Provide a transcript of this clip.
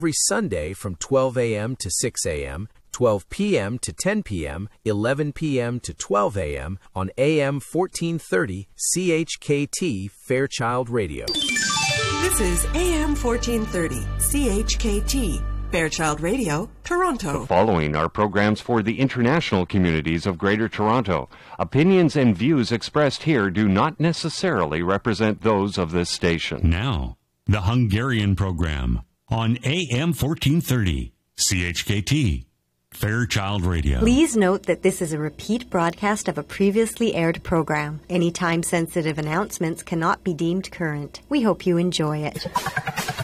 every Sunday from 12 a.m. to 6 a.m., 12 p.m. to 10 p.m., 11 p.m. to 12 a.m. on AM 1430 CHKT Fairchild Radio. This is AM 1430 CHKT Fairchild Radio, Toronto. The following are programs for the international communities of Greater Toronto. Opinions and views expressed here do not necessarily represent those of this station. Now, the Hungarian program on AM 1430 CHKT Fairchild Radio. Please note that this is a repeat broadcast of a previously aired program. Any time-sensitive announcements cannot be deemed current. We hope you enjoy it.